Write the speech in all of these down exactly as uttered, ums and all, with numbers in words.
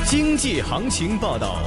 经济行情报道。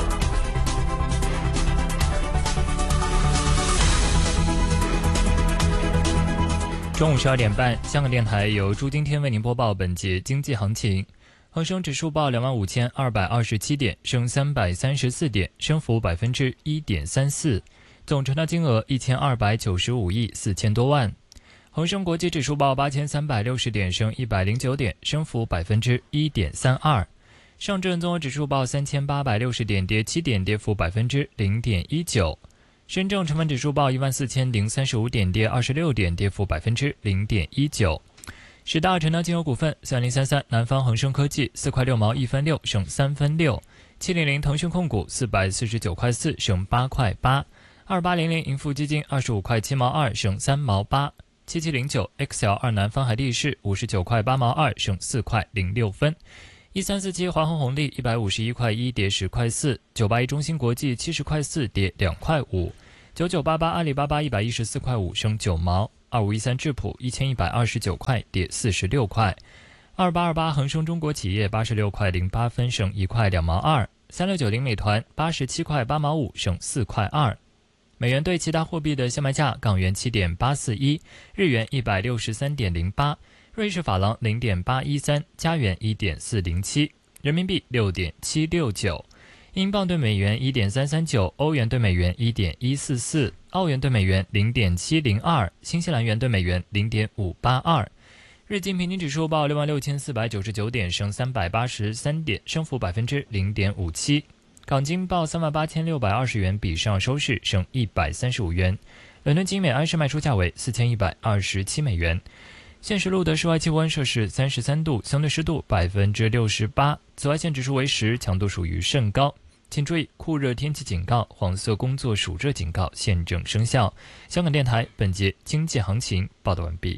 中午十二点半，香港电台由朱今天为您播报本节经济行情。恒生指数报两万五千二百二十七点，升三百三十四点，升幅百分之一点三四，总成交金额一千二百九十五亿四千多万。恒生国际指数报八千三百六十点，升一百零九点，升幅百分之一点三二。上证综合指数报三千八百六十点，跌七点，跌幅百分之零点一九。深证成分指数报一万四千零三十五点，跌二十六点，跌幅百分之零点一九。十大成交金额股份：三零三三南方恒生科技四块六毛一分六，升三分六；七零零腾讯控股四百四十九块四，升八块八；二八零零盈富基金二十五块七毛二，升三毛八；七七零九 X L 二南方海力士五十九块八毛二，升四块零六分。一三四七华虹红利一百五十一块一，跌十块四；九八一中芯国际七十块四，跌两块五；九九八八阿里巴巴一百一十四块五，升九毛；二五一三智普一千一百二十九块，跌四十六块；二八二八恒生中国企业八十六块零八分，升一块两毛二；三六九零美团八十七块八毛五，升四块二。美元对其他货币的现卖价：港元七点八四一，日元一百六十三点零八。瑞士法郎 零点八一三， 加元 一点四零七， 人民币 六点七六九， 英镑对美元 一点三三九， 欧元对美元 一点一四四， 澳元对美元 零点七零二， 新西兰元对美元 零点五八二。日经平均指数报六万六千四百九十九点，升三百八十三点，升幅百分之零点五七。港金报三万八千六百二十元，比上收市升一百三十五元。伦敦金每安士卖出价为四千一百二十七美元。现时路的室外气温摄氏三十三度，相对湿度百分之六十八，紫外线指数为十，强度属于甚高。请注意酷热天气警告、黄色工作暑热警告现正生效。香港电台本节经济行情报道完毕。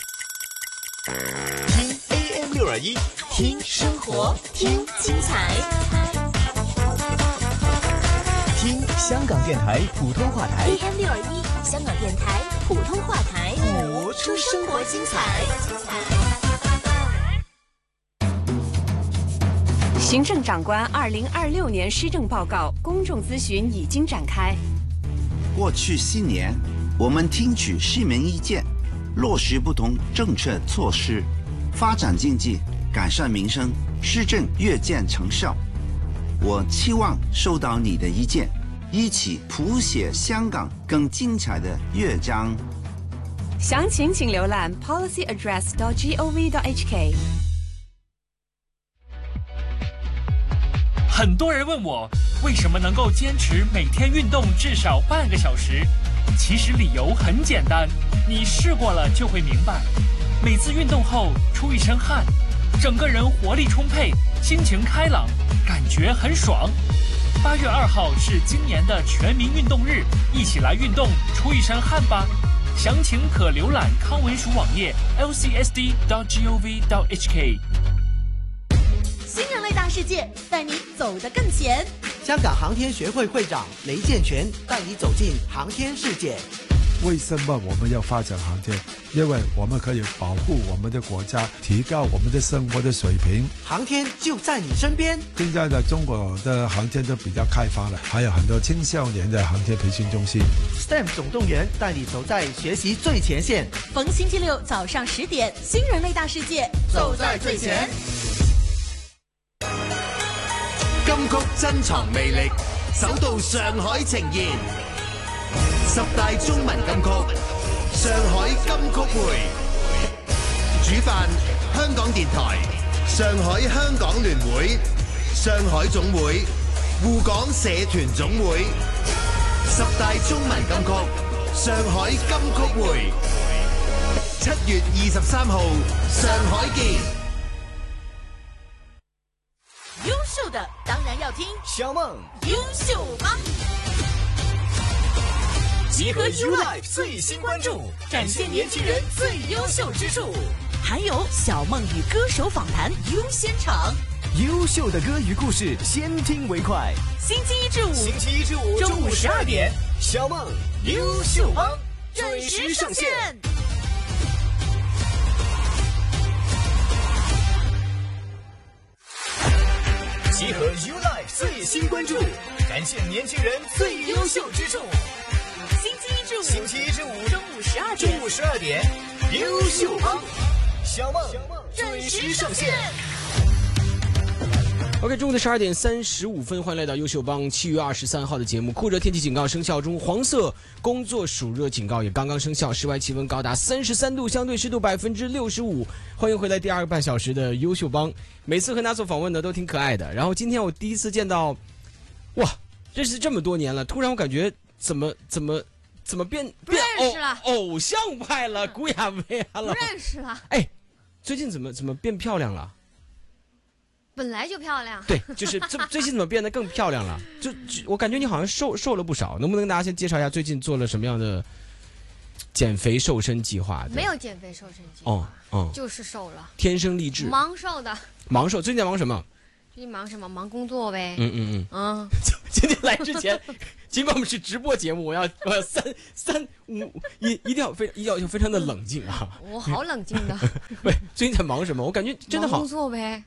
听 A M 六二一，听生活，听精彩，听香港电台普通话台 A M 六二一，香港电台普通话台， 播出生活精彩。 行政长官二零二六年施政报告公众咨询已经展开。 过去四年，我们听取市民意见，落实不同政策措施，发展经济，改善民生，施政越见成效。我期望收到你的意见，一起谱写香港更精彩的乐章。 详情请浏览 policy address dot gov dot h k。 很多人问我为什么能够坚持每天运动至少半个小时，其实理由很简单，你试过了就会明白。每次运动后出一身汗，整个人活力充沛，心情开朗，感觉很爽。八月二号是今年的全民运动日，一起来运动出一身汗吧。详情可浏览康文署网页 l c s d dot gov dot h k。 新人类大世界带你走得更前。 香港航天学会会长雷建全带你走进航天世界。 为什么我们要发展航天？因为我们可以保护我们的国家，提高我们的生活的水平。 航天就在你身边。 现在的中国的航天都比较开放了，还有很多青少年的航天培训中心。 S T E M 总动员带你走在学习最前线。 逢星期六早上十点，新人类大世界，走在最前。 金曲珍藏魅力，首度上海呈現十大中文金曲，上海金曲會。主辦香港電台、上海香港聯會、上海總會、滬港社團總會。十大中文金曲，上海金曲會。七月二十三號，上海見。 优秀的当然要听小梦优秀帮， 集合 U Life 最新关注，展现年轻人最优秀之处， 还有小梦与歌手访谈优先场， 优秀的歌与故事，先听为快。 星期一至五， 星期一至五中午十二点，小梦优秀帮准时上线。 集合 U Life 最新关注，展现年轻人最优秀之处。 星期一至五， 星期一至五中午十二点， 中午十二点，优秀帮，小梦准时上线。 OK， 中午的十二点三十五分，欢迎来到优秀帮七月二十三号的节目。酷热天气警告生效中，黄色工作暑热警告也刚刚生效，室外气温高达三十三度，相对湿度百分之六十五。欢迎回来第二个半小时的优秀帮。每次和他做访问呢都挺可爱的，然后今天我第一次见到，哇，认识这么多年了，突然我感觉怎么怎么怎么变不认识了， 偶偶像派了，古雅薇了， 不认识了。 哎，最近怎么怎么变漂亮了？ 本来就漂亮， 对，就是这最近怎么变得更漂亮了？就就我感觉你好像瘦瘦了不少，能不能跟大家先介绍一下最近做了什么样的减肥瘦身计划？ 没有减肥瘦身计划， 哦哦， 就是瘦了， 天生丽质， 忙瘦的， 忙瘦。最近在忙什么？ 最近忙什么？忙工作呗。 嗯嗯嗯嗯。今天来之前，尽管我们是直播节目，我要我要三三五一一定要非一定要非常的冷静啊！ 我好冷静的。 喂，最近在忙什么？我感觉真的好。 忙工作呗。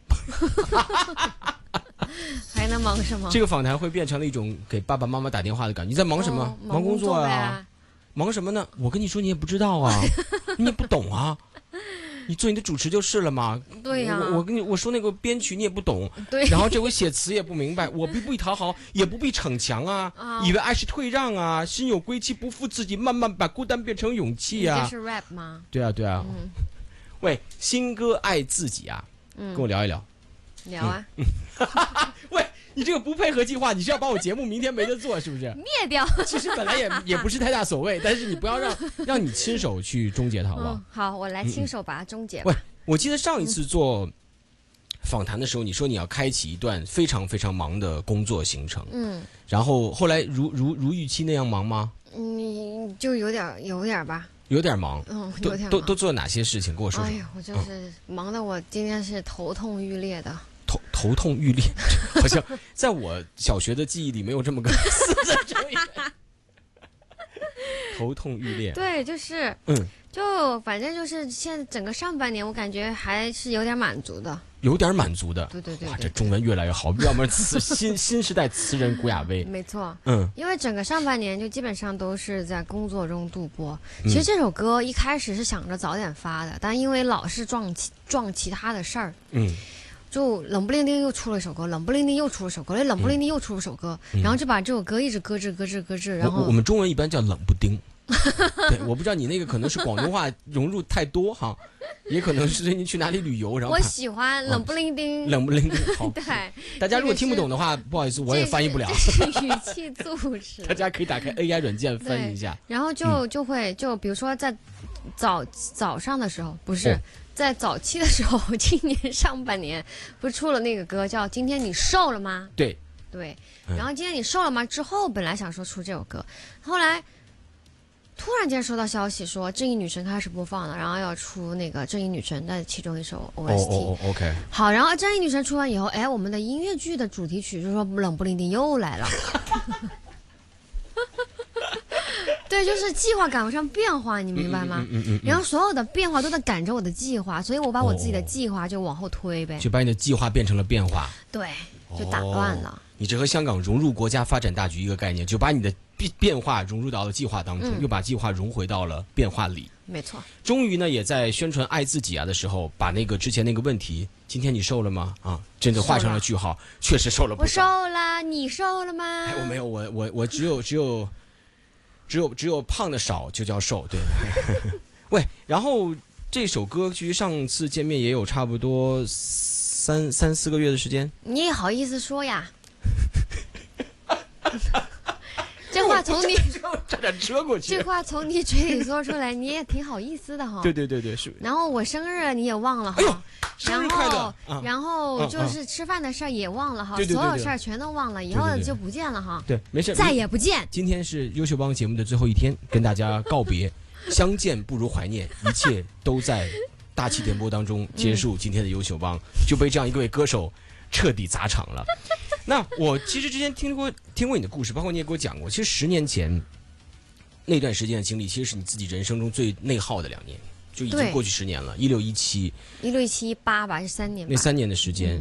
还能忙什么？ 这个访谈会变成了一种给爸爸妈妈打电话的感觉。你在忙什么？ 哦、 忙工作啊。 忙什么呢？我跟你说，你也不知道啊，你也不懂啊。你做你的主持就是了嘛。 对呀、啊， 我我跟你我说那个编曲你也不懂， 对。 然后这回写词也不明白，我不必讨好，也不必逞强啊， 啊以为爱是退让啊，心有归期不负自己，慢慢把孤单变成勇气啊。 这是 rap 吗？ 对啊对啊。嗯、喂，新歌爱自己啊，嗯、跟我聊一聊。 聊啊。 嗯、喂。你这个不配合计划，你是要把我节目明天没得做，是不是？ 灭掉。 其实本来也也不是太大所谓，但是你不要让让你亲手去终结它，好不好？ 嗯、好，我来亲手把它终结吧。 喂，我记得上一次做访谈的时候，你说你要开启一段非常非常忙的工作行程，嗯，然后后来如如如预期那样忙吗？ 嗯，就有点有点吧。 有点忙， 嗯，有点忙。 都都都做了哪些事情？跟我说说。 哎呀，我就是忙的，我今天是头痛欲裂的。 头头痛欲裂，好像在我小学的记忆里没有这么个四字成语。头痛欲裂， 对，就是， 嗯， 就反正就是现在整个上半年，我感觉还是有点满足的， 有点满足的。 对对 对, 对， 哇，这中文越来越好，要么词新新时代词人古雅薇。 没错， 嗯， 因为整个上半年就基本上都是在工作中度过。其实这首歌一开始是想着早点发的，但因为老是撞其撞其他的事儿，嗯。就冷不丁丁又出了首歌，冷不丁丁又出了首歌，冷不丁丁又出了首歌，嗯、然后就把这首歌一直搁置搁置搁置。然后我, 我们中文一般叫冷不丁，对，我不知道你那个可能是广东话融入太多哈，也可能是最近去哪里旅游，然后我喜欢冷不丁丁， 嗯、冷不丁丁。好， 对， 大家如果听不懂的话，不好意思，我也翻译不了。 这是语气助词， 大家可以打开 A I 软件翻译一下。 然后就就会就比如说在早早上的时候，不是。哦，在早期的时候，今年上半年不是出了那个歌叫《今天你瘦了吗》？ 对对，然后今天你瘦了吗？之后本来想说出这首歌，后来突然间收到消息说《正义女神》开始播放了，然后要出那个《正义女神》的其中一首 O S T。 哦哦 ，OK。 好，然后《正义女神》出完以后，哎，我们的音乐剧的主题曲就说冷不丁丁又来了。对，就是计划赶不上变化，你明白吗？嗯嗯嗯嗯、然后所有的变化都在赶着我的计划，所以我把我自己的计划就往后推呗。 就把你的计划变成了变化。 对，就打乱了。哦、 你这和香港融入国家发展大局一个概念，就把你的变化融入到了计划当中，嗯、又把计划融回到了变化里。 没错。 终于呢，也在宣传爱自己啊的时候，把那个之前那个问题，今天你瘦了吗？啊，真的画上了句号，确实瘦了不少。 我瘦了，你瘦了吗？ 哎，我没有，我我我只有只有。只有只有胖的少就叫瘦，对。喂，然后这首歌距上次见面也有差不多三三四个月的时间， 你也好意思说呀？这话从你差点遮过去， 这话从你嘴里说出来，你也挺好意思的哈。 对对对对，是。 然后我生日你也忘了哈。 哎呦，生日快乐！ 然后，然后就是吃饭的事儿也忘了哈，所有事儿全都忘了，以后就不见了哈。 对，没事， 再也不见。 今天是优秀帮节目的最后一天，跟大家告别，相见不如怀念，一切都在大气电波当中结束。今天的优秀帮就被这样一位歌手彻底砸场了。那我其实之前听过听过你的故事，包括你也给我讲过，其实十年前那段时间的经历，其实是你自己人生中最内耗的两年，就已经过去十年了，一六一七， 一六一七一八吧，是三年吧。 那三年的时间，嗯、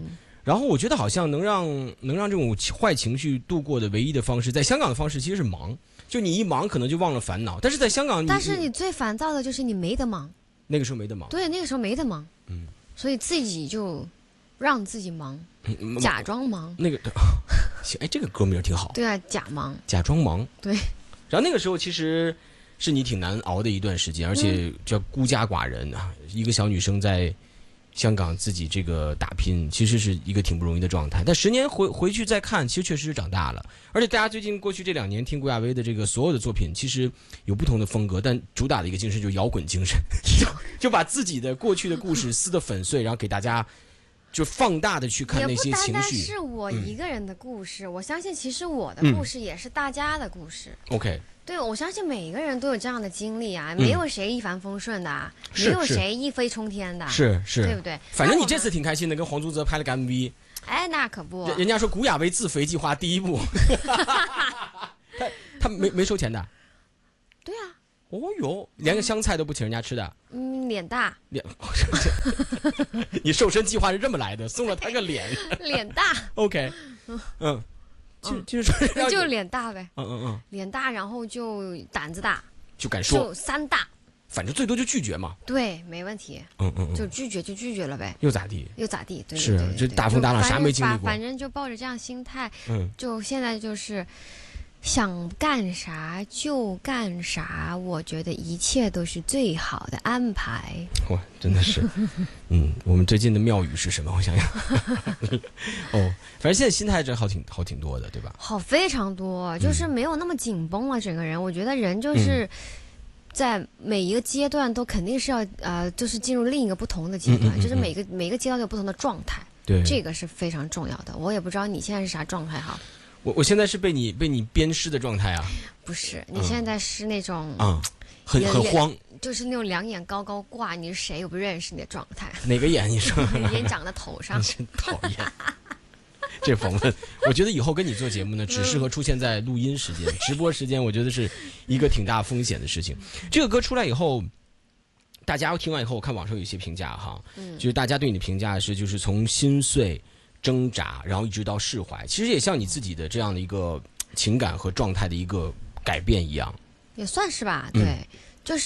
然后我觉得好像能让能让这种坏情绪度过的唯一的方式，在香港的方式其实是忙，就你一忙可能就忘了烦恼，但是在香港你， 但是你最烦躁的就是你没得忙， 那个时候没得忙， 对，那个时候没得忙，嗯，所以自己就让自己忙，嗯、假装忙， 那个行，哎，这个歌名挺好， 对啊，假忙， 假装忙， 对， 然后那个时候其实是你挺难熬的一段时间，而且叫孤家寡人啊，嗯、一个小女生在香港自己这个打拼，其实是一个挺不容易的状态。但十年回回去再看，其实确实是长大了。而且大家最近过去这两年听顾亚威的这个所有的作品，其实有不同的风格，但主打的一个精神就是摇滚精神，就就把自己的过去的故事撕得粉碎，然后给大家就放大的去看那些情绪。 也不单单是我一个人的故事，嗯、我相信其实我的故事也是大家的故事。 嗯、OK。 对，我相信每一个人都有这样的经历啊，没有谁一帆风顺的、啊嗯， 没有谁一飞冲天的， 是是， 对不对？ 反正你这次挺开心的，跟黄宗泽拍了个 M V。 哎，那可不， 人家说古亚威自肥计划第一部，他他没没收钱的。 对啊。 哦哟，连个香菜都不请人家吃的。 嗯，脸大。 脸，你瘦身计划是这么来的，送了他个脸。 脸大。 OK。嗯。就就是说， 就脸大呗， 嗯嗯嗯， 脸大，然后就胆子大， 就敢说， 就三大， 反正最多就拒绝嘛。 对，没问题。 嗯嗯嗯， 就拒绝就拒绝了呗， 又咋地？ 又咋地？对， 是就大风大浪啥没经历过， 反正就抱着这样心态，嗯，就现在就是想干啥就干啥，我觉得一切都是最好的安排。 哇，真的是，嗯，我们最近的妙语是什么？我想想，哦，反正现在心态真好挺好挺多的，对吧？ 好非常多，就是没有那么紧绷了。整个人，我觉得人就是在每一个阶段都肯定是要呃，就是进入另一个不同的阶段，嗯嗯嗯嗯就是每个每个阶段都有不同的状态。 对， 这个是非常重要的。我也不知道你现在是啥状态哈。 我我现在是被你被你鞭尸的状态啊！ 不是，你现在是那种啊、嗯，很很慌， 就是那种两眼高高挂，你是谁又不认识你的状态。 哪个眼？你说？ 眼长在头上。 真讨厌。这访问，我觉得以后跟你做节目呢，只适合出现在录音时间，嗯、直播时间，我觉得是一个挺大风险的事情。这个歌出来以后，大家听完以后，我看网上有一些评价哈，嗯，就是大家对你的评价是，就是从心碎、挣扎，然后一直到释怀，其实也像你自己的这样的一个情感和状态的一个改变一样， 也算是吧。对，嗯、就是，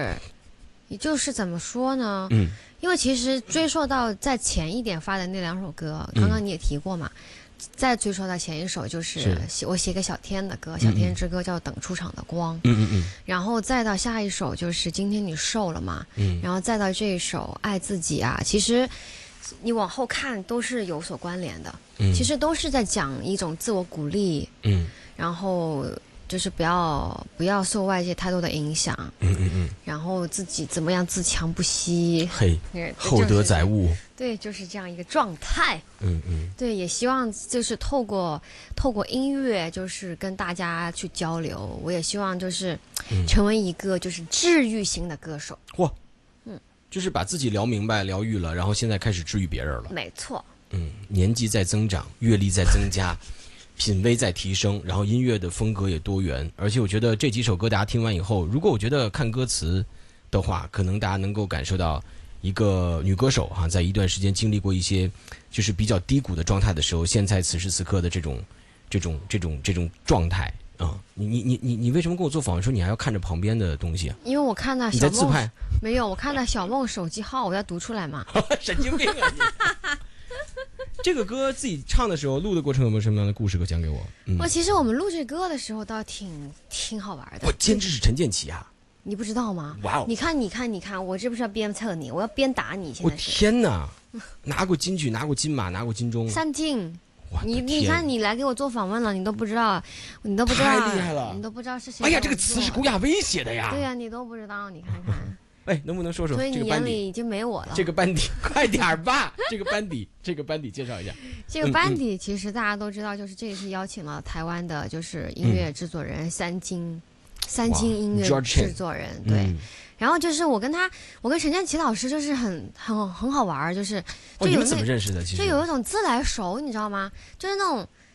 也就是怎么说呢？嗯，因为其实追溯到在前一点发的那两首歌，刚刚你也提过嘛。嗯再追溯到前一首就是我写给小天的歌，小天之歌叫《等出场的光》，嗯嗯嗯，然后再到下一首就是今天你瘦了嘛，嗯，然后再到这一首爱自己啊，其实你往后看都是有所关联的，嗯，其实都是在讲一种自我鼓励，嗯，然后就是不要不要受外界太多的影响，嗯嗯嗯，然后自己怎么样自强不息， 嘿，厚德载物。 对，就是这样一个状态。 嗯嗯， 对，也希望就是透过透过音乐，就是跟大家去交流。我也希望就是成为一个就是治愈型的歌手。 哇，嗯，就是把自己聊明白、疗愈了，然后现在开始治愈别人了。 没错。 嗯，年纪在增长，阅历在增加，品味在提升，然后音乐的风格也多元。而且我觉得这几首歌大家听完以后，如果我觉得看歌词的话，可能大家能够感受到。一个女歌手哈、啊，在一段时间经历过一些就是比较低谷的状态的时候，现在此时此刻的这种、这种、这种、这种状态啊，你你你你你为什么跟我做访问说你还要看着旁边的东西啊？ 因为我看到小梦， 你在自拍？ 没有，我看到小梦手机号，我要读出来嘛。 神经病啊你！这个歌自己唱的时候，录的过程有没有什么样的故事可讲给我？ 嗯，我其实我们录这歌的时候倒挺挺好玩的。 我监制是陈建奇啊。 你不知道吗？ 哇哦！ 你看，你看，你看，我这不是要鞭策你，我要鞭打你。现在是。 我天哪！拿过金曲，拿过金马，拿过金钟。 三金。你你看，你来给我做访问了，你都不知道，你都不知道。 太厉害了！ 你都不知道是谁。 哎呀，这个词是古亚威写的呀。 对呀、啊，你都不知道，你看看。 哎，能不能说说所以你这个班底？ 眼里已经没我了。 这个班底，快点吧！这个班底，这个班底介绍一下。 这个班底其实大家都知道，就是这次邀请了台湾的，就是音乐制作人三金。三金音乐制作人，对、嗯，然后就是我跟他，我跟陈建奇老师就是很很很好玩，就是就有那、 哦、怎么认识的？其实就有一种自来熟，你知道吗？就是那种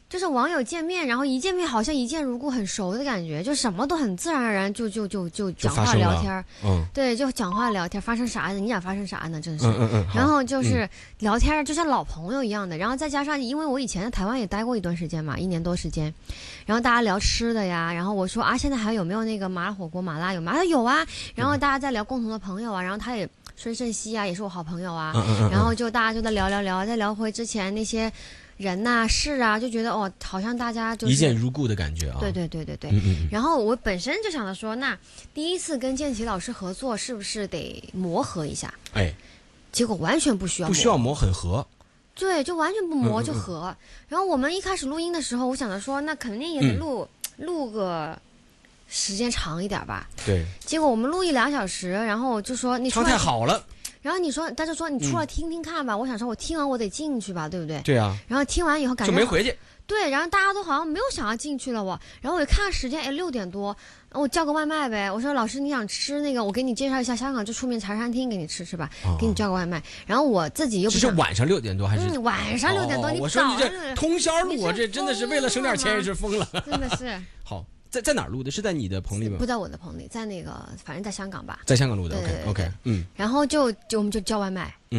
就是网友见面，然后一见面好像一见如故，很熟的感觉，就什么都很自然而然就就就就讲话聊天， 嗯， 对，就讲话聊天，发生啥呢？你俩发生啥呢？真是， 嗯嗯嗯， 然后就是聊天，就像老朋友一样的，然后再加上因为我以前在台湾也待过一段时间嘛，一年多时间，然后大家聊吃的呀，然后我说啊，现在还有没有那个麻辣火锅、麻辣有吗？他说有啊，然后大家在聊共同的朋友啊，然后他也孙胜熙啊，也是我好朋友啊， 嗯嗯嗯， 然后就大家就在聊聊聊，再聊回之前那些。人呐、啊、事啊，就觉得哦，好像大家就是一见如故的感觉啊。 对对对对对。 嗯嗯嗯， 然后我本身就想着说，那第一次跟建奇老师合作，是不是得磨合一下？ 哎， 结果完全不需要磨， 不需要磨，很合。 对，就完全不磨就合。嗯嗯嗯，然后我们一开始录音的时候，我想着说，那肯定也得录、嗯、录个时间长一点吧。 对。 结果我们录一俩小时，然后就说你唱太好了。 然后你说，他就说你出来听听看吧。嗯、我想说，我听完我得进去吧，对不对？ 对啊。 然后听完以后感觉就没回去。 对，然后大家都好像没有想要进去了我。然后我一看时间，哎，六点多，我叫个外卖呗。我说老师，你想吃那个，我给你介绍一下香港最出名茶餐厅，给你吃吃吧，哦、给你叫个外卖。然后我自己又不是晚上六点多还是？ 嗯，晚上六点多， 哦、 你我说你这通宵录，我这真的是为了省点钱也是疯了。 真的是。 好。在在哪儿录的？是在你的棚里吗？ 不在我的棚里，在那个，反正在香港吧。 在香港录的 ，OK OK， 嗯。 然后就就我们就叫外卖。 嗯